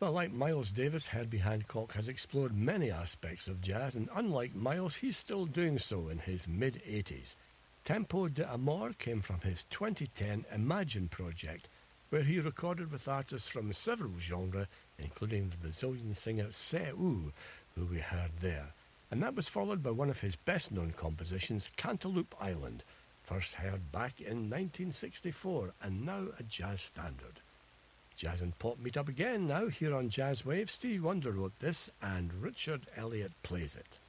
Well, like Miles Davis, Herbie Hancock has explored many aspects of jazz, and unlike Miles, he's still doing so in his mid-80s. Tempo d'Amour came from his 2010 Imagine project, where he recorded with artists from several genres, including the Brazilian singer Seu, who we heard there. And that was followed by one of his best-known compositions, Cantaloupe Island, first heard back in 1964 and now a jazz standard. Jazz and pop meet up again now here on Jazz Wave. Stevie Wonder wrote this and Richard Elliott plays it.